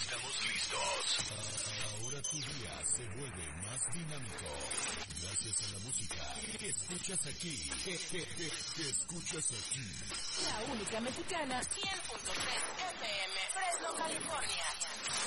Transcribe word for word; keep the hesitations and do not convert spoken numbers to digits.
Estamos listos. Ahora tu día se vuelve más dinámico. Gracias a la música que escuchas aquí. Que, que, que, que escuchas aquí. La única mexicana, cien punto tres F M, Fresno, California.